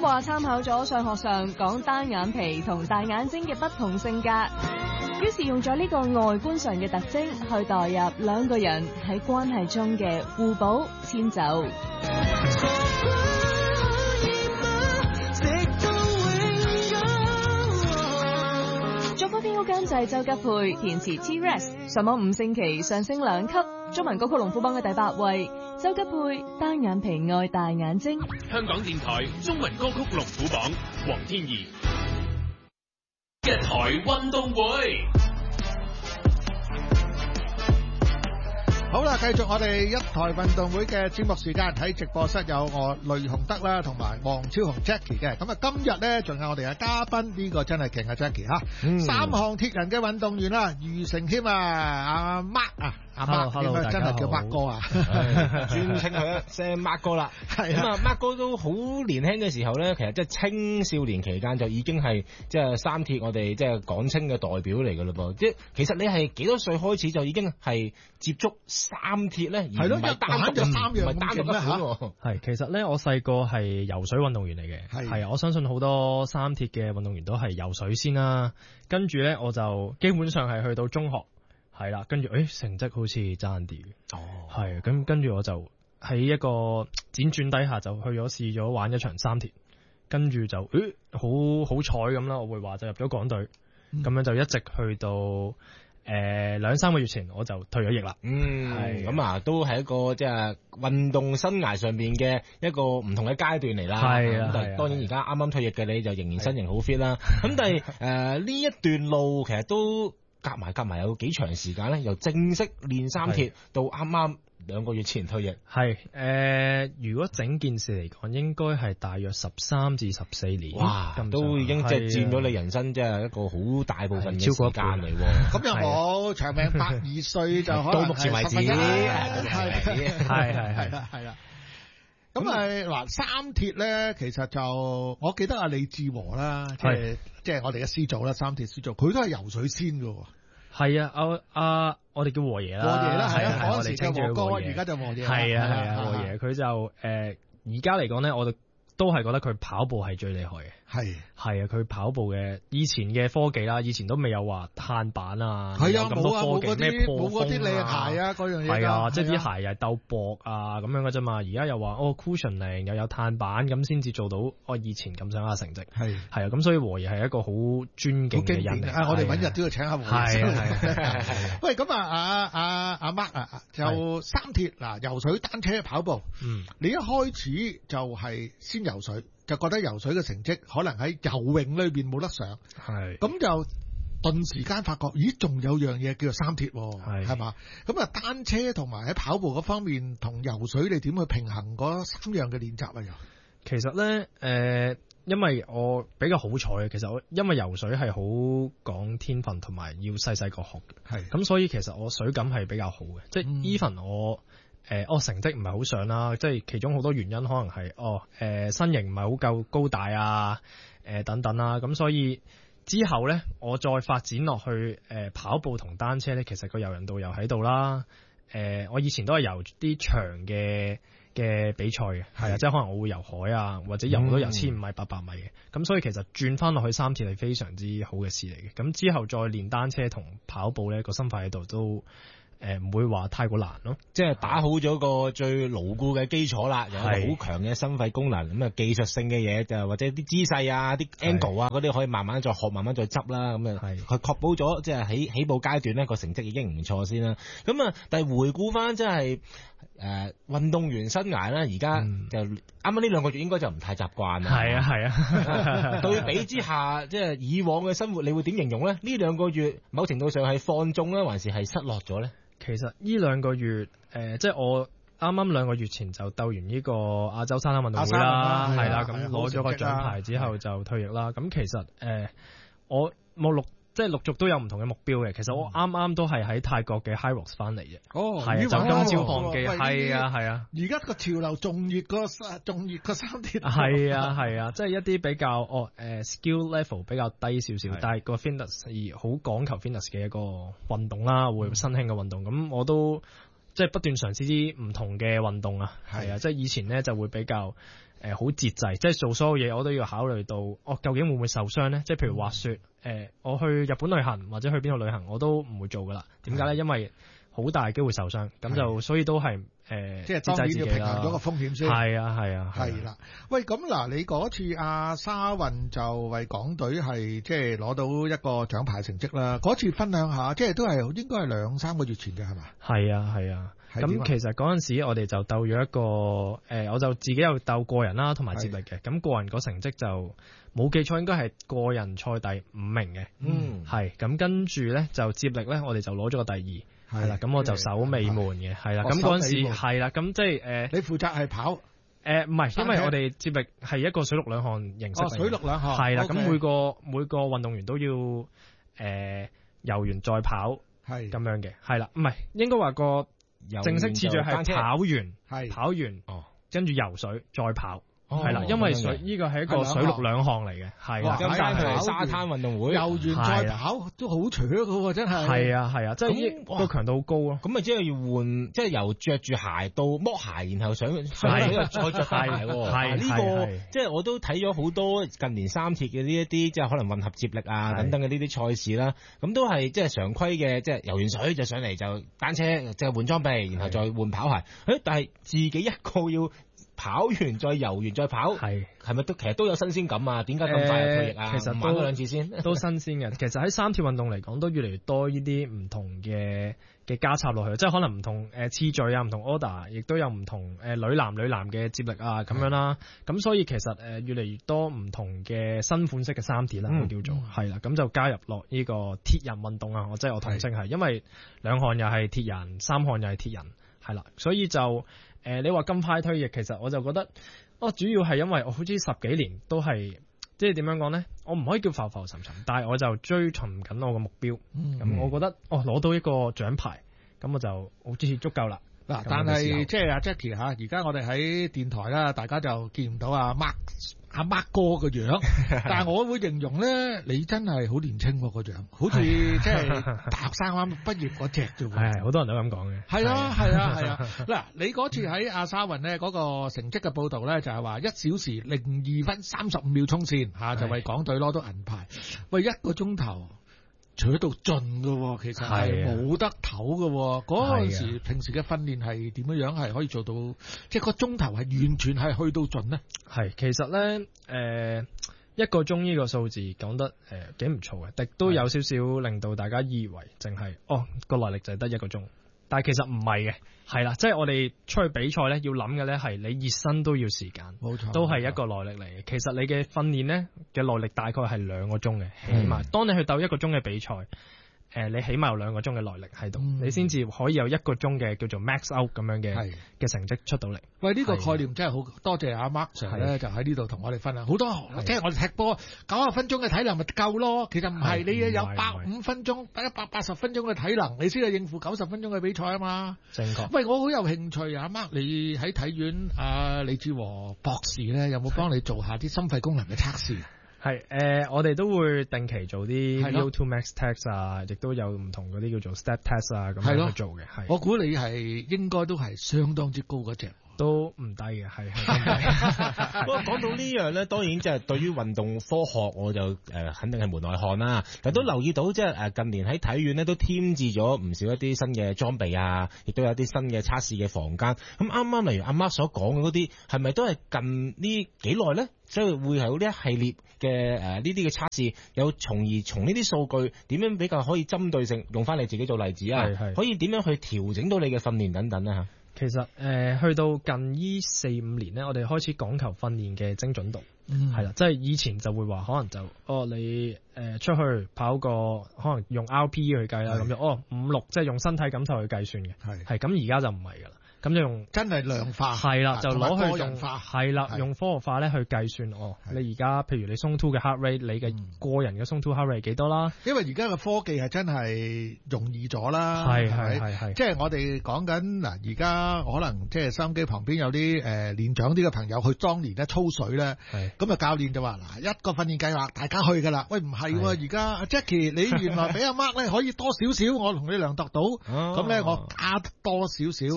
話參考咗上學上講單眼皮同大眼睛嘅不同性格，於是用咗呢個外觀上嘅特徵去代入兩個人喺關係中嘅互補遷就。作曲編曲監製周吉佩，填詞 T-Rex， 上網5星期上升2級，中文歌曲龍虎榜嘅第8位。周吉佩單眼皮愛大眼睛。 香港電台中文歌曲龍虎榜，黃天怡一台運動會。 好啦，繼續我哋一台運動會嘅節目時間，喺直播室有我雷雄德啦，同埋黃超雄 Jackie 嘅。咁啊，今日咧仲有我哋嘅嘉賓，呢個真係勁啊 Jackie 吓，三項鐵人嘅運動員啦，余承謙啊，阿 Mark 啊。 Hello， 真係叫 Mark 哥啊， 專稱佢一聲 Mark 哥啦。咁啊，Mark 哥都好年輕嘅時候咧，其實即係青少年期間就已經係即係三鐵我哋即係港青嘅代表嚟㗎嘞噃。即係其實你係幾多歲開始就已經係接觸三鐵咧？ 係咯，一玩就三樣， 唔係單獨一款喎。 係，其實咧我細個係游水運動員嚟嘅，係啊，我相信好多三鐵嘅運動員都係游水先啦。跟住咧我就基本上係去到中學。係啦，跟住成績好似爭啲，係咁跟住我就喺一個輾轉底下就去咗試咗玩一場三鐵，跟住就好彩咁啦，我會話就入咗港隊，咁樣就一直去到2-3個月前我就退咗役啦。 係咁啊，都係一個即係運動生涯上邊嘅一個唔同嘅階段嚟啦。係啊，當然而家啱啱退役嘅你就仍然身形好 fit 啦。咁但係呢一段路其實都夾埋有幾長時間咧？由正式練三鐵到啱啱2個月前退役。 係如果整件事嚟講，應該係大約13至14年。 哇，都已經即係佔咗你人生即係一個好大部分嘅時間嚟喎。 咁又冇長命102歲就可能到目前為止， 係啦。咁嗱，三鐵咧，其實就我記得阿李志和啦，即係我哋嘅師祖啦，三鐵師祖，佢都係游水先㗎喎。 係啊，我哋叫和爺啦， 係啊， 我哋稱住和爺， 而家就和爺。 係啊，和爺佢就而家嚟講咧，我都係覺得佢跑步係最厲害嘅。係啊，佢跑步嘅以前嘅科技啦，以前都未有話碳板啊， 係啊， 咁多科技咩冇嗰啲靚鞋啊，嗰樣嘢。 係啊，即係啲鞋又係鬥薄啊咁樣嘅啫嘛。而家又話cushioning 又有碳板，咁先至做到以前咁上下成績。係啊，咁所以和爺係一個好尊敬嘅人嚟。 我哋揾日都要請下和爺。係。喂，咁阿 Mark 就三鐵嗱，游水、單車、跑步。你一開始就係先游水。就覺得游水嘅成績可能喺游泳裏邊冇得上，咁就頓時間發覺，咦，仲有樣嘢叫做三鐵，係嘛？咁啊，單車同埋喺跑步嗰方面同游水，你點去平衡嗰3樣嘅練習啊？又其實咧，因為我比較好彩嘅，其實我因為游水係好講天分同埋要細細個學嘅，咁所以其實我水感係比較好嘅，即係 even 我。成績唔係好上啦，即係其中好多原因可能係身形唔係好夠高大啊，等等啦，咁所以之後咧我再發展落去跑步同單車咧，其實個柔韌度又喺度啦。我以前都係游啲長嘅比賽嘅，係啊，即係可能我會游海啊，或者游到1500米、800米嘅，咁所以其實轉翻落去三鐵係非常之好嘅事嚟嘅。咁之後再練單車同跑步咧，個心態喺度都。唔會話太過難咯， 即係打好咗個最牢固嘅基礎啦，有一個好強嘅心肺功能，咁啊技術性嘅嘢就或者啲姿勢啊、啲 angle 啊嗰啲可以慢慢再學、慢慢再執啦，咁啊佢確保咗即係喺起步階段咧個成績已經唔錯先啦。咁啊，但係回顧翻即係運動員生涯啦，而家就啱啱呢2個月應該就唔太習慣啦。 係啊， 對比之下，即係以往嘅生活，你會點形容咧？呢2個月某程度上係放縱咧，還是係失落咗咧？ 其實呢2個月，即係我啱啱2個月前就鬥完呢個亞洲三項運動會啦，係啦，咁攞咗個獎牌之後就退役啦。咁其實我冇即係陸續都有唔同嘅目標嘅。其實我啱啱都係喺泰國嘅 High Rocks 翻嚟嘅。係就今朝航機，係啊。而家個潮流仲熱過三鐵。 係啊，即係一啲比較skill level 比較低少少，但係個 fitness 好講求 fitness 嘅一個運動啦，會新興嘅運動。咁我都即係不斷嘗試啲唔同嘅運動啊。係啊，即係以前咧就會比較好節制，即係做所有嘢我都要考慮到，究竟會唔會受傷咧？即係譬如滑雪，我去日本旅行或者去邊度旅行我都唔會做噶啦。點解咧？因為好大機會受傷，咁就所以都係即係當然要平衡咗個風險先。 係啊。 係啦，喂，咁嗱，你嗰次沙運就為港隊係即係攞到一個獎牌成績啦。嗰次分享下，即係都係應該係2-3個月前嘅係嘛？ 係啊。咁其實嗰陣時我哋就鬥咗一個我就自己有鬥個人啦，同埋接力嘅。咁個人個成績就冇記錯，應該係個人賽第5名嘅。係咁跟住咧就接力咧，我哋就攞咗個第2。係啦，咁我就守尾門嘅，係啦。咁嗰陣時係啦，咁即係你負責係跑唔係，因為我哋接力係一個水陸兩項形式嚟嘅。水陸兩項係啦，咁每個運動員都要游完再跑，係咁樣嘅，係啦，唔係應該話個正式次序係跑完，跟住游水再跑。係啦，因為呢個係一個水陸兩項嚟嘅，係啦。 咁但係沙灘運動會游完再跑都好長嘅喎，真係。 係啊，即係個強度好高咯。 咁咪即係要換，即係由着住鞋到剝鞋，然後上水再着鞋喎。係呢個即係我都睇咗好多近年三鐵嘅呢一啲，即係可能混合接力啊等等嘅呢啲賽事啦。咁都係即係常規嘅，即係游完水就上嚟就單車即係換裝備，然後再換跑鞋。但係自己一個要跑完再游完再跑，係咪都其實都有新鮮感啊？點解咁快就退役啊？ 其實玩多2次先， 都新鮮嘅。其實喺三鐵運動嚟講，都越嚟越多呢啲唔同嘅加插落去，即係可能唔同次序啊，唔同 order， 亦都有唔同女男嘅接力啊咁樣啦。咁所以其實越嚟越多唔同嘅新款式嘅三鐵啦，叫做係啦。咁就加入落呢個鐵人運動啊，即係我統稱係，因為2項又係鐵人，3項又係鐵人，係啦，所以就。你話咁快退役，其實我就覺得，主要係因為我好似10幾年都係，即係點樣講呢？我唔可以叫浮浮沉沉，但係我就追尋緊我個目標。咁我覺得，攞到一個獎牌，咁我就好似足夠啦。 嗱，但係即係阿 Jackie 嚇，而家我哋喺電台啦，大家就見唔到阿 Mark 哥個樣，但係我會形容咧，你真係好年輕喎個樣，好似即係大學生啱畢業嗰隻啫喎。 係，好多人都咁講嘅。 係啊。嗱，你嗰次喺沙運咧嗰個成績嘅報導咧，就係話1小時02分35秒衝線嚇，就為港隊攞到銀牌。喂，1個鐘頭。除到盡㗎喎，其實係冇得唞㗎喎。嗰陣時平時嘅訓練係點樣係可以做到，即係個鐘頭係完全係去到盡呢？係， 其實咧1個鐘呢個數字講得幾唔錯嘅，亦都有少少令到大家以為淨係個耐力就係得1個鐘。但係其實唔係嘅，係啦，即係我哋出去比賽咧，要諗嘅咧係你熱身都要時間，冇錯，都係一個耐力嚟嘅。其實你嘅訓練咧嘅耐力大概係2個鐘嘅，起碼。當你去鬥1個鐘嘅比賽。你起碼有2個鐘嘅耐力喺度，你先至可以有1個鐘嘅叫做 max out 咁樣嘅成績出到嚟。 喂，呢個概念真係好多謝阿 Mark Sir 咧，就喺呢度同我哋分享好多。即係我哋踢波90分鐘嘅體能咪夠咯，其實唔係，你有105分鐘、180分鐘嘅體能，你先係應付90分鐘嘅比賽啊嘛。正確。喂，我好有興趣啊，Mark，你喺體院李志和博士咧，有冇幫你做下啲心肺功能嘅測試？ 係我哋都會定期做啲 VO2 max test 啊，亦都有唔同嗰啲叫做 step test 啊，咁樣去做嘅。係，我估你係應該都係相當之高嗰隻。 都唔低嘅，係。 不過講到呢樣咧，當然即係對於運動科學，我就肯定係門外漢啦。但都留意到，即係近年喺體院咧都添置咗唔少一啲新嘅裝備啊，亦都有啲新嘅測試嘅房間。咁啱啱例如阿 Mark 所講嘅嗰啲，係咪都係近呢幾耐咧？所以會係有呢一系列嘅呢啲嘅測試，有從呢啲數據點樣比較可以針對性用翻你自己做例子啊？可以點樣去調整到你嘅訓練等等啊？ 其實去到近呢4-5年咧，我哋開始講求訓練嘅精準度，係啦，即係以前就會話可能就你出去跑個可能用 RP 去計啦，咁樣5-6即係用身體感受去計算嘅，係咁而家就唔係㗎啦。咁就用真係量化， 係啦，就攞去用係啦，用科學化咧去計算你而家譬如你鬆 2嘅 heart rate， 你嘅個人嘅鬆 2 heart rate 幾多啦？ 因為而家嘅科技係真係容易咗啦， 係， 即係我哋講緊嗱，而家可能即係收音機旁邊有啲年長啲嘅朋友，佢當年咧操水咧，咁啊教練就話嗱，一個訓練計劃大家去㗎啦。喂，唔係喎，而家阿 Jackie 你原來俾阿 Mark 咧可以多少少，我同你量度到，咁咧我加多少少整你識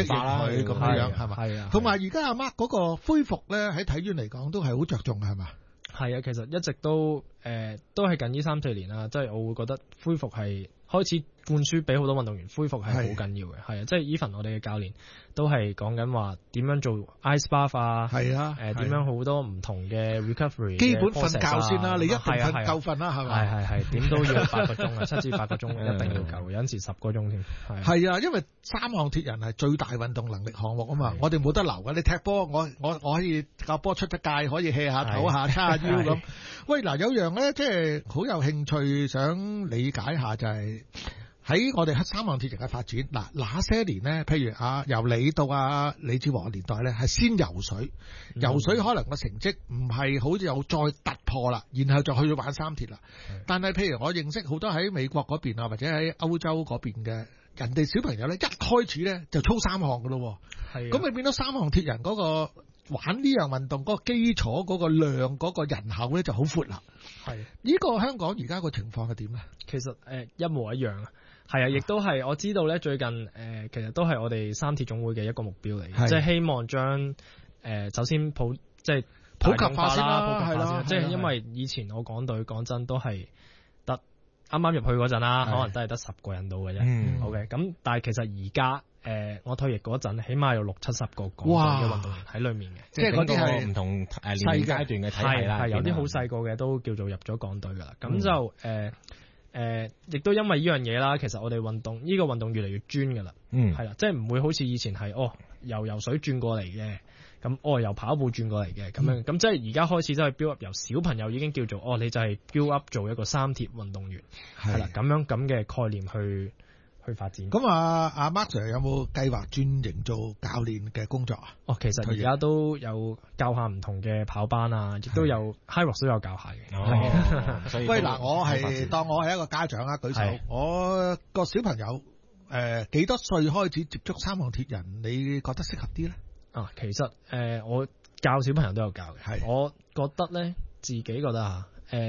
佢咁樣係嘛？ 係啊。 同埋而家阿 Mark 嗰個恢復咧，喺體院嚟講都係好着重嘅係嘛？ 係啊，其實一直都係近呢3-4年啦，即係我會覺得恢復係開始灌輸俾好多運動員，恢復係好緊要嘅。係啊，即係 even 我哋嘅教練都係講緊話點樣做 ice bath 啊， 係啊， 點樣好多唔同嘅 recovery 基本瞓覺先啦，你一定瞓夠瞓啦，係咪？ 係點都要8個鐘啊，7至8個鐘一定要夠，有陣時10個鐘添。 係啊，因為3項鐵人係最大運動能力項目啊嘛，我哋冇得留㗎。你踢波，我可以教波出得界，可以 hea 下唞下叉腰咁。喂，嗱有樣咧，即係好有興趣想理解下就係。喺我哋3項鐵人嘅發展，嗱那些年呢，譬如由你到李志和嘅年代呢，係先游水，游水可能個成績唔係好似有再突破啦，然後就去玩3鐵啦。但係譬如我認識好多喺美國嗰邊啊，或者喺歐洲嗰邊嘅人哋小朋友呢，一開始呢就操3項㗎咯，咁咪變咗3項鐵人嗰個玩呢樣運動嗰個基礎嗰個量嗰個人口呢就好闊啦。係呢個香港而家個情況係點呢？ 其實一模一樣啊。係啊，亦都係我知道咧，最近其實都係我哋3鐵總會嘅一個目標嚟嘅，即係希望將首先普及化先啦，係啦，即係因為以前我港隊講真都係得啱啱入去嗰陣啦，可能都係得10個人到嘅啫。OK，咁但係其實而家我退役嗰陣，起碼有60-70個港隊嘅運動員喺裏面嘅， 即係嗰啲係唔同年齡階段嘅體系啦， 係有啲好細個嘅都叫做入咗港隊噶啦，咁就亦都因為呢樣嘢啦，其實我哋運動越嚟越專噶啦，係啦，即係唔會好似以前係由游水轉過嚟嘅，咁由跑步轉過嚟嘅咁樣，咁即係而家開始都係 build up，由小朋友已經叫做你就係 build up 做一個3鐵運動員，係啦，咁嘅概念去發展。 咁阿 Mark Sir 有冇計劃轉型做教練嘅工作啊？ 其實而家都有教下唔同嘅跑班啊，亦都有 HYROX 都有教下嘅。 喂，嗱，我係當我係一個家長舉手，我個小朋友幾多歲開始接觸3項鐵人？你覺得適合啲咧？ 其實我教小朋友都有教嘅，我覺得咧自己覺得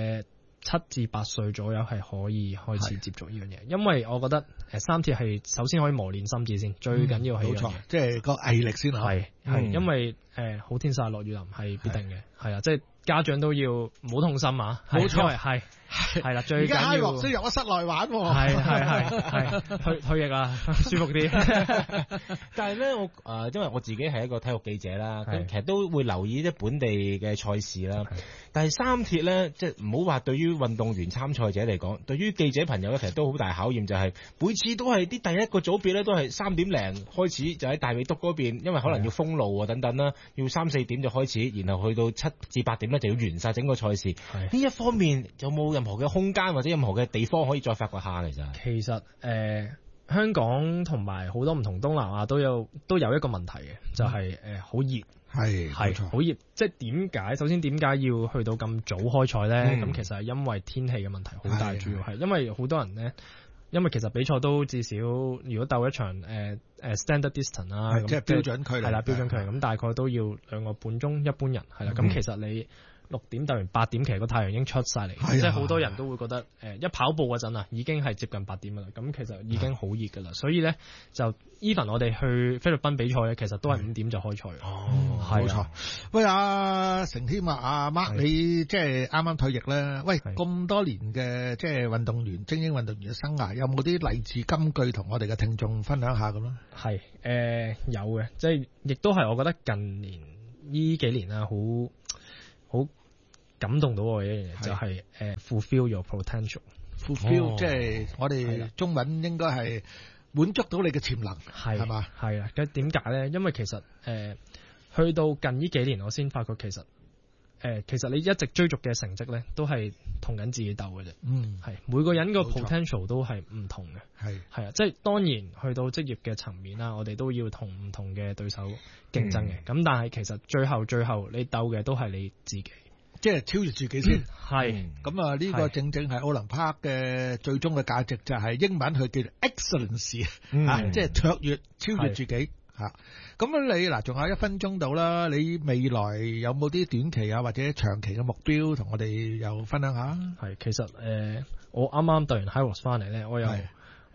7至8歲左右係可以開始接觸呢樣嘢，因為我覺得3鐵係首先可以磨練心智先，最緊要係冇錯， 即係個毅力先係因為好天曬落雨淋係必定嘅，係啊，即係家長都要唔好痛心啊，冇錯，係啦，最緊要而家落先入咗室內玩， 係退役啦，舒服啲。 但係咧，因為我自己係一個體育記者啦，咁其實都會留意啲本地嘅賽事啦。但係3鐵咧，即係唔好話對於運動員參賽者嚟講，對於記者朋友咧，其實都好大考驗，就係每次都係啲第一個組別咧，都係3點零開始，就喺大尾督嗰邊，因為可能要封路啊等等啦，要3-4點就開始，然後去到7至8點咧就要完晒整個賽事。呢一方面有冇任何嘅空間或者任何嘅地方可以再發掘下？ 其實香港同埋好多唔同東南亞都有一個問題嘅，就係好熱，係好熱。即係點解？首先點解要去到咁早開賽咧？咁其實係因為天氣嘅問題好大，主要係因為好多人咧，因為其實比賽都至少如果鬥一場standard distance 啦， 即係標準距離係啦，標準距離咁大概都要2個半鐘，一般人係啦。咁其實你6點鬥完8點，其實個太陽已經出晒嚟，即係好多人都會覺得一跑步嗰陣啊，已經係接近8點噶啦，咁其實已經好熱噶啦，所以咧就 even 我哋去菲律賓比賽咧，其實都係5點就開賽。 冇錯。喂，成添阿 Mark，你即係啱啱退役咧，喂，咁多年嘅即係運動員、精英運動員嘅生涯，有冇啲勵志金句同我哋嘅聽眾分享下咁咯？ 係有嘅，即係亦都係我覺得近年呢幾年啊，好感動到我嘅一樣嘢，就係fulfill your potential。fulfill 即係我哋中文應該係滿足到你嘅潛能，係嘛？ 係啊，咁點解咧？因為其實去到近呢幾年，我先發覺其實你一直追逐嘅成績咧，都係同緊自己鬥嘅啫。係每個人個 potential 都係唔同嘅。係啊，即係當然去到職業嘅層面啦，我哋都要同唔同嘅對手競爭嘅。咁但係其實最後你鬥嘅都係你自己。 即係超越自己先， 係咁啊！呢個正正係奧林匹克嘅最終嘅價值，就係英文佢叫 excellence 即係卓越、超越自己嚇。咁你嗱，仲有1分鐘到啦，你未來有冇啲短期啊或者長期嘅目標同我哋又分享下？ 係其實我啱啱對完 HYROX 翻嚟咧，我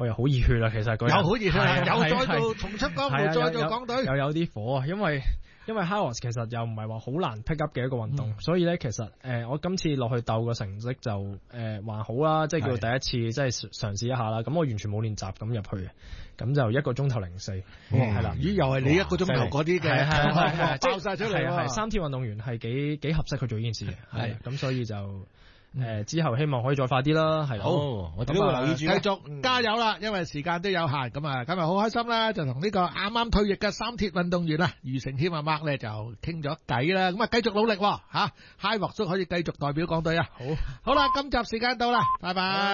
我又好熱血啦，其實有好熱血啊，又再做重出江湖，再做港隊， 又有啲火啊，因為 Highway 其實又唔係話好難 pick up 嘅一個運動，所以咧其實我今次落去鬥個成績就還好啦，即係叫第一次即係嘗試一下啦。咁我完全冇練習咁入去嘅，咁就1個鐘頭04，係啦。咦，又係你1個鐘頭嗰啲嘅，係爆晒出嚟喎。係3鐵運動員係幾合適去做呢件事嘅，係咁所以就。之後希望可以再快啲啦，係啦。好， 我哋都會留意住，繼續加油啦！因為時間都有限，咁啊，今日好開心啦，就同呢個啱啱退役嘅3鐵運動員啦，余承謙阿 Mark 咧就傾咗偈啦，咁啊繼續努力吓，Highway都可以繼續代表港隊啊！好啦，今集時間到啦，拜拜。